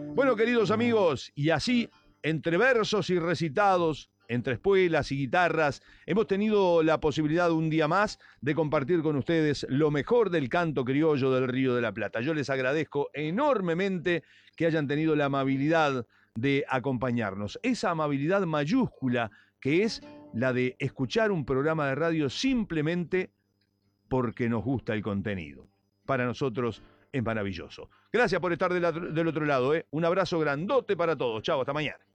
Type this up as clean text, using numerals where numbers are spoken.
Bueno, queridos amigos, y así, entre versos y recitados, entre espuelas y guitarras, hemos tenido la posibilidad un día más de compartir con ustedes lo mejor del canto criollo del Río de la Plata. Yo les agradezco enormemente que hayan tenido la amabilidad de acompañarnos. Esa amabilidad mayúscula que es la de escuchar un programa de radio simplemente porque nos gusta el contenido. Para nosotros es maravilloso. Gracias por estar del otro lado. Un abrazo grandote para todos. Chao, hasta mañana.